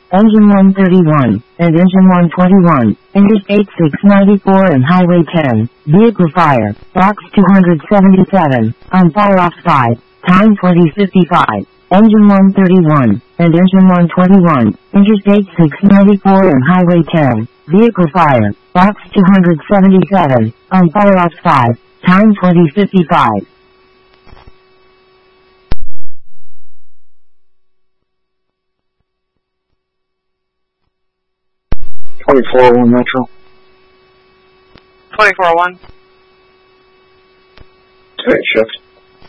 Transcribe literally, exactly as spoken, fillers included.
Engine one thirty-one, and Engine one twenty-one, Interstate six ninety-four and Highway ten, Vehicle Fire, Box two seventy-seven, on Fire Ops five, Time twenty fifty-five. Engine one thirty-one, and Engine one twenty-one, Interstate six ninety-four and Highway ten, Vehicle Fire, Box two seventy-seven, on Fire Ops five, Time twenty fifty-five. twenty-four oh one Metro. twenty-four oh one. Tight shift.